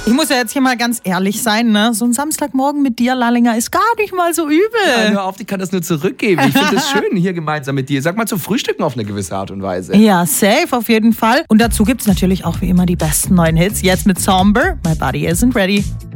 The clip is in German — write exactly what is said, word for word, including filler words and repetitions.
Ich muss ja jetzt hier mal ganz ehrlich sein, ne? So ein Samstagmorgen mit dir, Lallinger, ist gar nicht mal so übel. Ja, hör auf, ich kann das nur zurückgeben. Ich finde es schön hier gemeinsam mit dir. Sag mal, zu frühstücken auf eine gewisse Art und Weise. Ja, safe auf jeden Fall. Und dazu gibt's natürlich auch wie immer die besten neuen Hits. Jetzt mit Somber, My Body Isn't Ready.